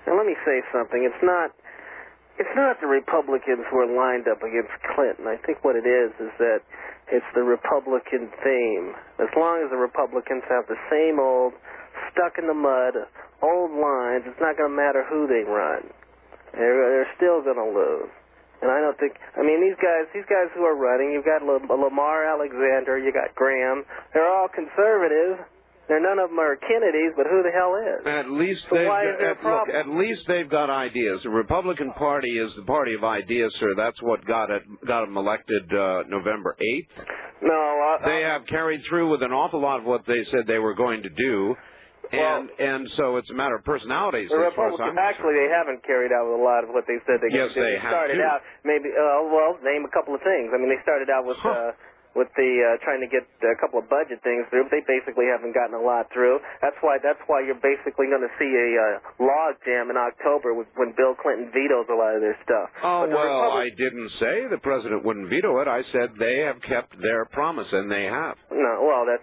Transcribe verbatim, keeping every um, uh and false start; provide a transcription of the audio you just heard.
And let me say something. It's not it's not the Republicans who are lined up against Clinton. I think what it is is that it's the Republican theme. As long as the Republicans have the same old, stuck in the mud, old lines, it's not going to matter who they run. They're, they're still going to lose. And I don't think, I mean, these guys, these guys who are running, you've got Lamar Alexander, you got Graham, they're all conservative. They're none of them are Kennedys, but who the hell is? At least so they've why is there at, a problem? look, at least they've got ideas. The Republican Party is the party of ideas, sir. That's what got it got them elected uh, November eighth. No, uh, they have carried through with an awful lot of what they said they were going to do. And well, and so it's a matter of personalities. The as far as I'm actually, they haven't carried out with a lot of what they said they yes, were going to do. They, they started to. out maybe uh, well, name a couple of things. I mean, they started out with. Huh. Uh, with the uh, trying to get a couple of budget things through, they basically haven't gotten a lot through. That's why that's why you're basically going to see a uh, log jam in October with, when Bill Clinton vetoes a lot of their stuff. Oh, well, Republic- I didn't say the president wouldn't veto it. I said they have kept their promise, and they have. No, well, that's